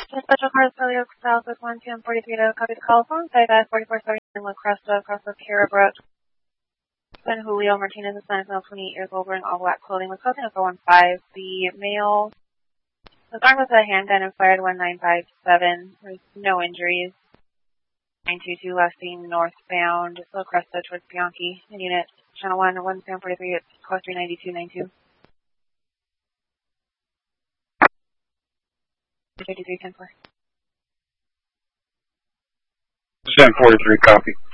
Special Cars, Holyoke South with 11043 to copy the call phone. Site at 4470 in La Cresta, across the Kira Brook. Then Julio Martinez is 9 male, 28 years old, wearing all black clothing, was causing a 415. The male was armed with a handgun and fired 1957. There's no injuries. 922 last seen northbound, La Cresta towards Bianchi. In unit, channel 1, 11043, it's call 39292. 5310 4. 1043, copy.